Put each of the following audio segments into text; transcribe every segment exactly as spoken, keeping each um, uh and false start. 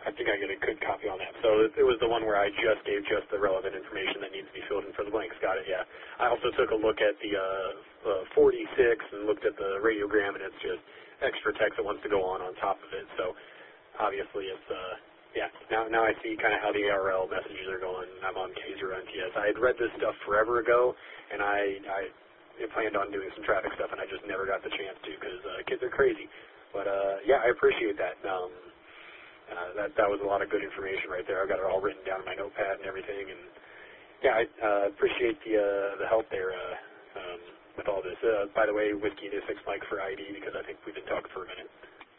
I think I get a good copy on that. So it, it was the one where I just gave just the relevant information that needs to be filled in for the blanks. Got it, yeah. I also took a look at the uh, uh, forty-six and looked at the radiogram, and it's just extra text that wants to go on on top of it. So obviously it's, uh, yeah, now now I see kind of how the A R L messages are going. I'm on K zero N T S. I had read this stuff forever ago, and I, I planned on doing some traffic stuff, and I just never got the chance to because uh, kids are crazy. But, uh, yeah, I appreciate that. Um, Uh, that that was a lot of good information right there. I've got it all written down in my notepad and everything. And yeah, I uh, appreciate the uh, the help there uh, um, with all this. Uh, by the way, Whiskey to six Mike for I D because I think we've been talking for a minute.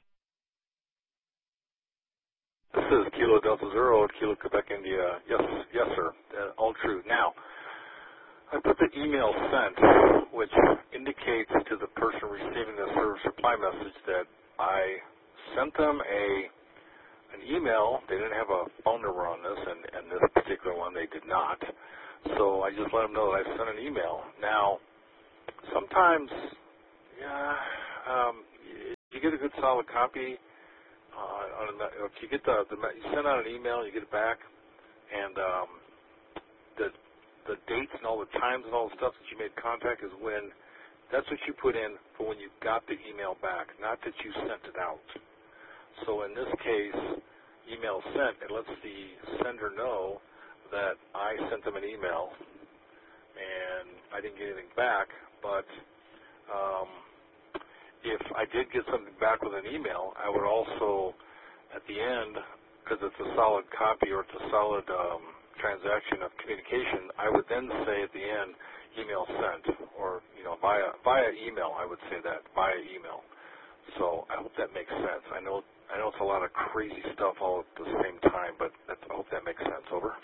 This is Kilo Delta Zero, Kilo Quebec, India. Yes, yes, sir. Uh, all true. Now, I put the email sent, which indicates to the person receiving the service reply message that I sent them a an email. They didn't have a phone number on this, and, and this particular one they did not. So I just let them know that I sent an email. Now, sometimes, yeah, um, if you get a good solid copy, uh, on a, if you get the, the you send out an email, you get it back, and um, the the dates and all the times and all the stuff that you made contact is when that's what you put in for when you got the email back, not that you sent it out. So in this case, email sent, it lets the sender know that I sent them an email and I didn't get anything back, but um, if I did get something back with an email, I would also, at the end, because it's a solid copy or it's a solid um, transaction of communication, I would then say at the end, email sent, or, you know, via, via email, I would say that, via email. So I hope that makes sense. I know I know it's a lot of crazy stuff all at the same time, but that's, I hope that makes sense. Over.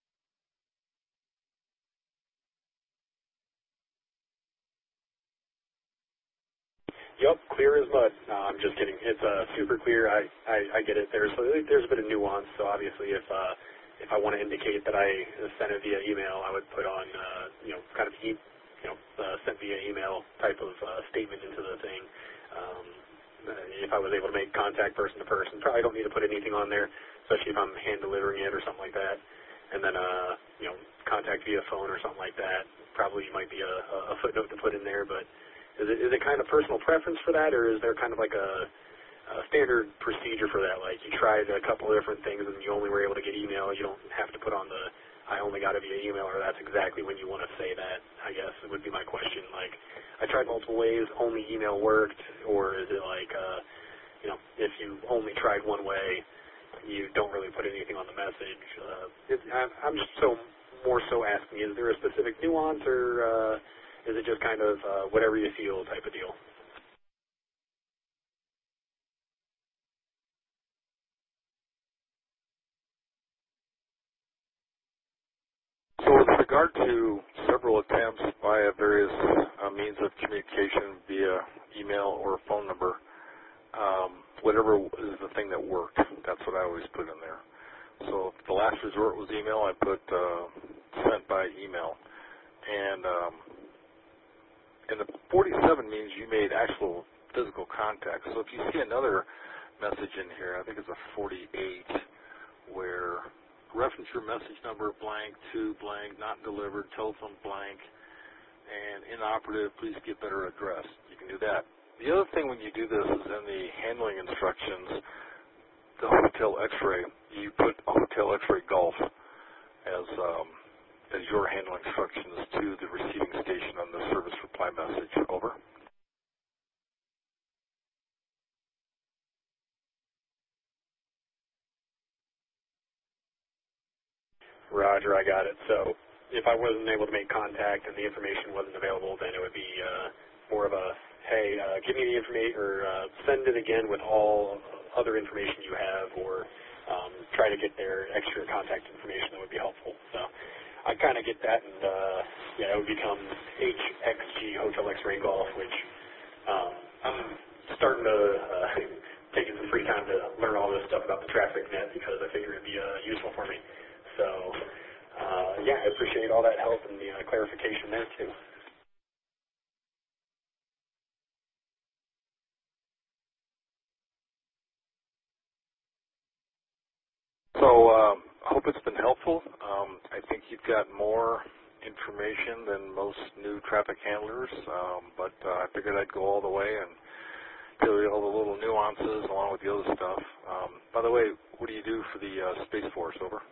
Yep, clear as mud. No, I'm just kidding. It's uh, super clear. I, I, I get it. There's there's a bit of nuance. So obviously, if uh, if I want to indicate that I sent it via email, I would put on uh, you know kind of e you know uh, sent via email type of uh, statement into the thing. Um, if I was able to make contact person to person, probably don't need to put anything on there, especially if I'm hand delivering it or something like that. And then, uh, you know, contact via phone or something like that. Probably might be a, a footnote to put in there, but is it, is it kind of personal preference for that, or is there kind of like a, a standard procedure for that? Like you tried a couple of different things and you only were able to get email. You don't have to put on the I only got it via email, or that's exactly when you want to say that, I guess, it would be my question. Like, I tried multiple ways, only email worked, or is it like, uh, you know, if you only tried one way, you don't really put anything on the message. Uh, it, I'm, I'm just so more so asking, is there a specific nuance, or uh, is it just kind of uh, whatever you feel type of deal? So with regard to several attempts via various uh, means of communication via email or phone number, um, whatever is the thing that worked, that's what I always put in there. So if the last resort was email, I put uh, sent by email. And um, and the forty-seven means you made actual physical contact. So if you see another message in here, I think it's a forty-eight, where reference your message number blank to blank, not delivered, telephone blank, and inoperative, please get better address. You can do that. The other thing when you do this is in the handling instructions, the Hotel X-ray, you put Hotel X-ray Golf as um, as your handling instructions to the receiving station on the service reply message. Over. Roger, I got it. So if I wasn't able to make contact and the information wasn't available, then it would be uh, more of a, hey, uh, give me the information, or uh, send it again with all other information you have, or um, try to get their extra contact information that would be helpful. So I kind of get that, and uh, yeah, it would become H X G, Hotel X-Ray Golf, which um, I'm starting to uh, taking some free time to learn all this stuff about the traffic net because I figure it'd be uh, useful for me. So, uh, yeah, I appreciate all that help and the uh, clarification there, too. So uh, I hope it's been helpful. Um, I think you've got more information than most new traffic handlers, um, but uh, I figured I'd go all the way and tell you all the little nuances along with the other stuff. Um, by the way, what do you do for the uh, Space Force? Over.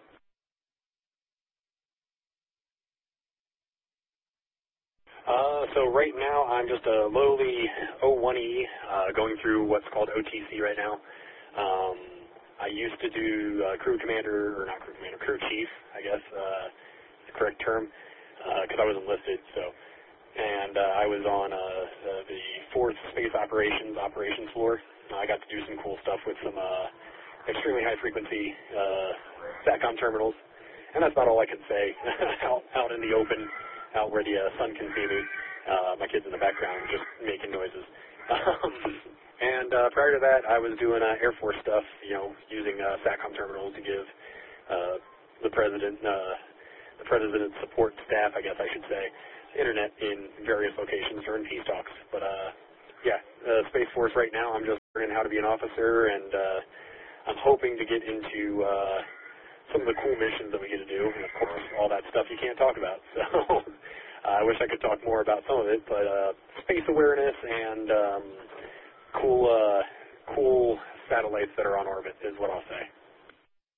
Uh, so right now I'm just a lowly O one E uh, going through what's called O T C right now. Um, I used to do uh, crew commander, or not crew commander, crew chief, I guess, uh, the correct term, because uh, I was enlisted. So, and uh, I was on uh, uh, the fourth Space Operations operations floor. I got to do some cool stuff with some uh, extremely high frequency uh, SATCOM terminals, and that's about all I can say. out, out in the open, out where the uh, sun can see me. Uh, my kids in the background just making noises. Um, and uh, prior to that, I was doing uh, Air Force stuff, you know, using uh, SATCOM terminals to give uh, the president, uh, the president's support staff, I guess I should say, internet in various locations during peace talks. But uh, yeah, uh, Space Force right now, I'm just learning how to be an officer, and uh, I'm hoping to get into uh, some of the cool missions that we get to do, and of course, all that stuff you can't talk about. So uh, I wish I could talk more about some of it, but uh, space awareness and um, cool, uh, cool satellites that are on orbit is what I'll say.